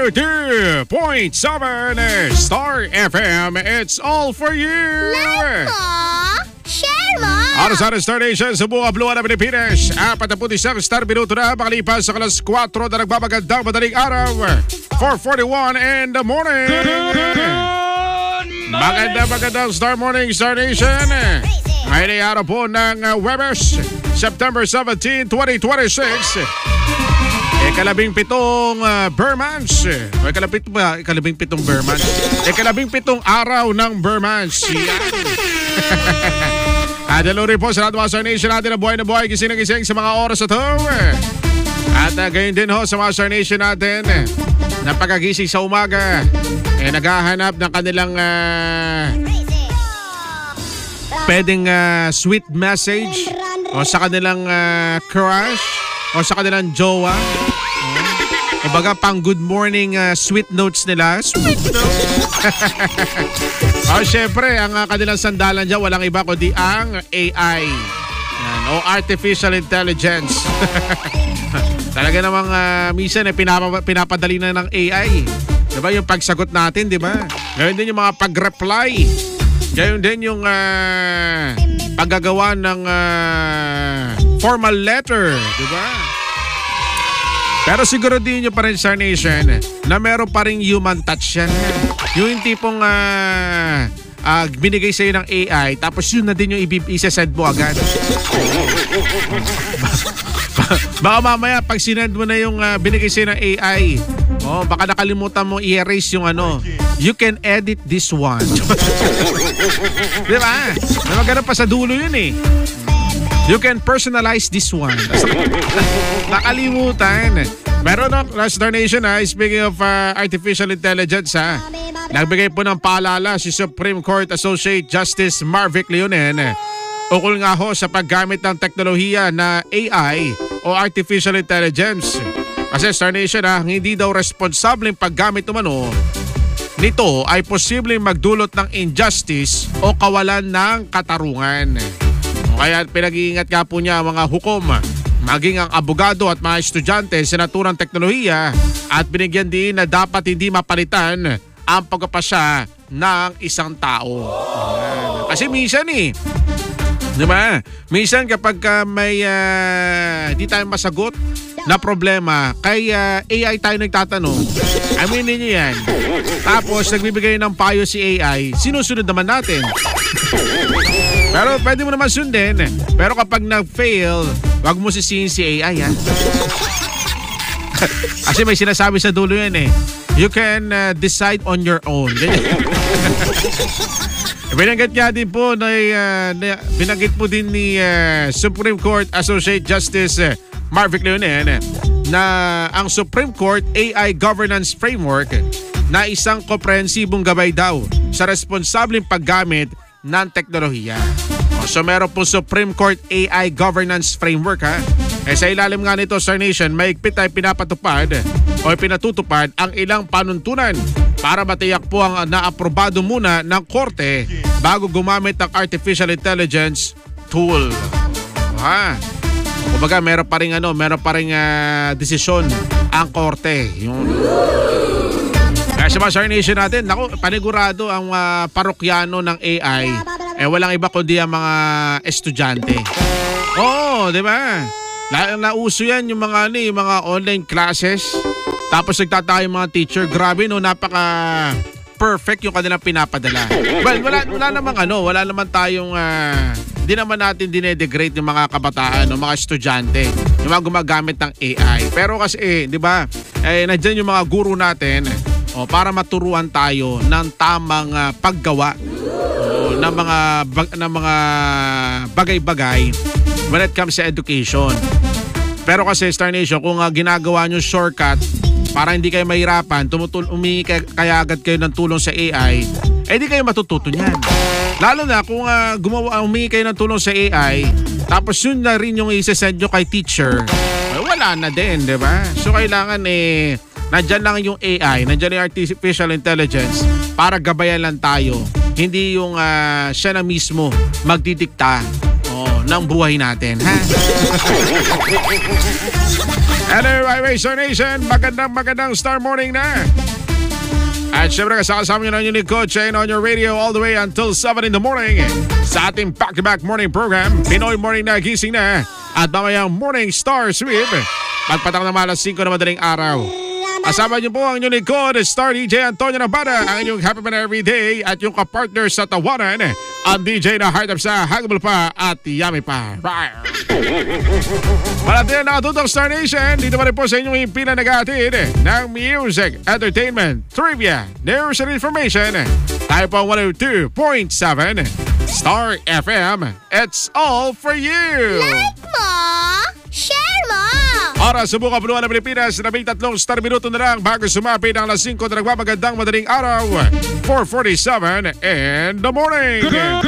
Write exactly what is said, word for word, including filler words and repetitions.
ninety point seven Star F M. It's all for you. Like mo, share mo. Ano sa Star Nation sa buong Abluan ng Pilipinas. Apat na puti isang star minuto na makalipas sa kalas kwatro na nagbabagandang madaling araw. four forty-one in the morning. Maganda magandang Star Morning, Star Nation. Ngayon ay araw po ng uh, Webes, September seventeenth, twenty twenty-six. Ikalabing pitong uh, Burmans. O ikalabing, ba? ikalabing pitong Burmans. Ikalabing pitong araw ng Burmans. At hello rin po sa lahat mga Star Nation natin na buhay na buhay, gising na gising sa mga oras at home. At uh, gayon din ho sa mga Star Nation natin na pagkagising sa umaga, eh naghahanap ng kanilang uh, pwedeng uh, sweet message o sa kanilang uh, crush o sa kanilang jowa. O baga pang good morning uh, sweet notes nila. Sweet notes. O syempre, ang uh, kanilang sandalan dyan, walang iba kundi ang A I. Yan, o Artificial Intelligence. Talaga namang uh, minsan eh, pinapa, pinapadali na ng A I. Diba yung pagsagot natin, diba? Ngayon din yung mga pag-reply. Ngayon din yung uh, paggagawa ng uh, formal letter, diba? Pero siguro din nyo pa rin, Star Nation, na meron pa rin human touch yan. Yung tipong uh, uh, binigay sa'yo ng A I, tapos yun na din yung i-send mo agad. Baka mamaya, pag sinend mo na yung uh, binigay sa'yo ng A I, oh, baka nakalimutan mo i-erase yung ano, you can edit this one. Diba? May maganda pa sa dulo yun eh. You can personalize this one. Nakalimutan. Meron no, Star Nation ha, speaking of uh, artificial intelligence ha, nagbigay po ng paalala si Supreme Court Associate Justice Marvick Leonen ukol nga ho sa paggamit ng teknolohiya na A I o artificial intelligence. Kasi Star Nation ha, hindi daw responsableng paggamit umano nito ay posibleng magdulot ng injustice o kawalan ng katarungan. Kaya pinag-iingat nga po niya ang mga hukom, maging ang abogado at mga estudyante sa naturang teknolohiya at binigyan din na dapat hindi mapalitan ang pagpapasya ng isang tao. Kasi minsan eh, di ba? Minsan kapag uh, may uh, di tayo masagot na problema, kay uh, A I tayo nagtatanong, aminin niyo yan. Tapos nagbibigay ng payo si A I, sinusunod naman natin. Pero pwede mo naman sundin. Pero kapag nag-fail, wag mo sisihin si A I ha. Kasi may sinasabi sa dulo yan eh. You can uh, decide on your own. Binanggit nga din po na, uh, na binanggit po din ni uh, Supreme Court Associate Justice uh, Marvick Leonen na ang Supreme Court A I Governance Framework na isang komprehensibong gabay daw sa responsableng paggamit ng teknolohiya. So meron po Supreme Court A I Governance Framework ha. Eh sa ilalim nga nito, Star Nation, mahigpit ay pinapatupad o pinatutupad ang ilang panuntunan para matiyak po ang naaprobado muna ng korte bago gumamit ng artificial intelligence tool. Ha? Kumbaga meron pa rin ano, meron pa rin uh, desisyon ang korte. Yung kaya sa mga Star Nation natin, naku, panigurado ang uh, parokyano ng A I, eh walang iba kundi ang mga estudyante. Oo, di ba? Na, nauso yan yung mga, ano, yung mga online classes. Tapos nagtataka yung mga teacher, grabe no, napaka perfect yung kanilang pinapadala. Well, wala, wala namang ano, wala naman tayong, uh, di naman natin dinedegrade yung mga kabataan, no, mga estudyante, yung mga gumagamit ng A I. Pero kasi, eh, di ba, eh, nandiyan yung mga guru natin, o, para maturuan tayo ng tamang uh, paggawa o, ng mga bag, ng mga bagay-bagay when it comes to education. Pero kasi Star Nation, kung uh, ginagawa nyo shortcut para hindi kayo mahirapan, tumutul umingi kay, kaya agad kayo ng tulong sa A I, eh di kayo matututo niyan. Lalo na kung uh, gumawa, umingi kayo ng tulong sa A I, tapos yun na rin yung isa-send nyo kay teacher, eh, wala na din, di ba? So kailangan eh nandyan lang yung A I, nandyan yung artificial intelligence para gabayan lang tayo. Hindi yung uh, siya na mismo magdidikta oh, ng buhay natin, ha? Hello, Highway Star Nation. Magandang magandang Star Morning na. At syempre kasama nyo ng inyong coach and on your radio all the way until seven in the morning sa ating back-to-back morning program, Pinoy Morning na gising na at mamayang Morning Star Sweep. Pagpatak na malas singko na madaling araw. Kasama niyo po ang inyong likod, Star D J Antonio Nabada, ang inyong happy man every day at yung kapartner sa tawanan, ang D J na heart up sa hagabal pa at yummy pa. Malatin na nakatutok Star Nation, dito pa rin po sa inyong impila nag-aatid ng music, entertainment, trivia, news and information. Tayo po ang one oh two point seven Star F M. It's all for you. Like mo, share mo. Oras sa buka puluhan ng Pilipinas, labing tatlong star minuto na lang bago sumapit ang alas singko na nagmamagandang madaling araw. four forty-seven in the morning.